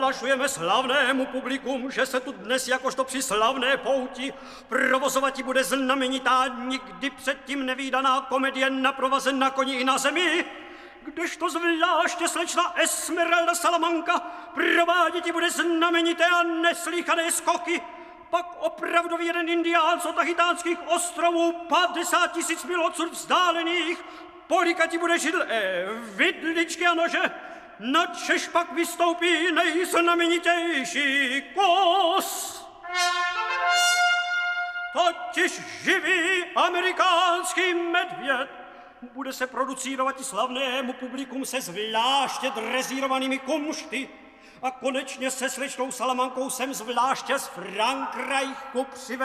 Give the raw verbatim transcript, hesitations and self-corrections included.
Ohlašujeme slavnému publikum, že se tu dnes jakožto při slavné pouti provozovati bude znamenitá, nikdy předtím nevídaná komedie na provaze na koni i na zemi, kdežto zvláště slečna Esmeralda Salamanca prováděti bude znamenité a neslýchané skoky, pak opravdový jeden indián z Tahitánských ostrovů, padesát tisíc mil odsud vzdálených, polikati bude židl, eh, vidličky a nože, načež pak vystoupí nejznamenitější kus. Totiž živý amerikánský medvěd bude se producírovat i slavnému publikum se zvláště drezírovanými kumšty a konečně se slečnou Salamankou sem zvláště z Frankreichu přivedl